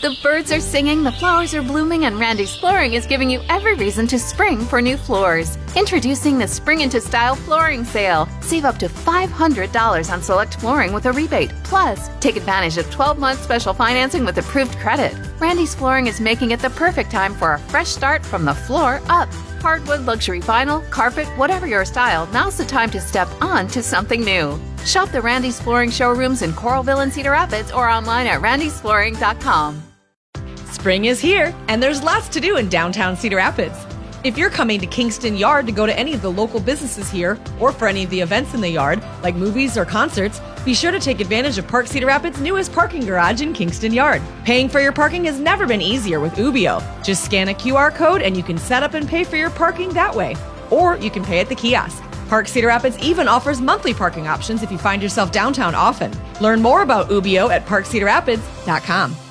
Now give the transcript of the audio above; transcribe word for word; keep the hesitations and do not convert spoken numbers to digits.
The birds are singing, the flowers are blooming, and Randy's Flooring is giving you every reason to spring for new floors. Introducing the Spring Into Style Flooring Sale. Save up to five hundred dollars on select flooring with a rebate. Plus, take advantage of twelve-month special financing with approved credit. Randy's Flooring is making it the perfect time for a fresh start from the floor up. Hardwood, luxury vinyl, carpet, whatever your style, now's the time to step on to something new. Shop the Randy's Flooring showrooms in Coralville and Cedar Rapids or online at randys flooring dot com. Spring is here, and there's lots to do in downtown Cedar Rapids. If you're coming to Kingston Yard to go to any of the local businesses here, or for any of the events in the yard, like movies or concerts, be sure to take advantage of Park Cedar Rapids' newest parking garage in Kingston Yard. Paying for your parking has never been easier with Ubio. Just scan a Q R code and you can set up and pay for your parking that way. Or you can pay at the kiosk. Park Cedar Rapids even offers monthly parking options if you find yourself downtown often. Learn more about Ubio at park cedar rapids dot com.